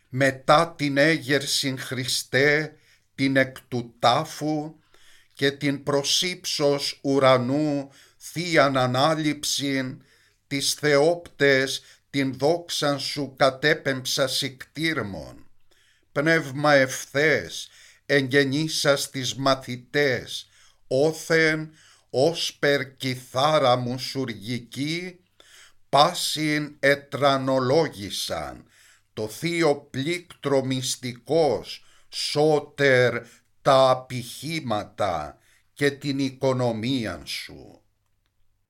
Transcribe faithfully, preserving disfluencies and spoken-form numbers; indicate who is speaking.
Speaker 1: μετά την έγερσιν Χριστέ, την εκ του τάφου και την προσύψος ουρανού θείαν ανάληψην, τις θεόπτες την δόξαν σου κατέπεμψα σικτήρμον. Πνεύμα ευθές εγγενήσας τις μαθητές, όθεν όσπερ κιθάρα μουσουργική, πάσιν ετρανολόγησαν, το θείο πλήκτρο μυστικός, σώτερ τα απηχήματα και την οικονομίαν σου.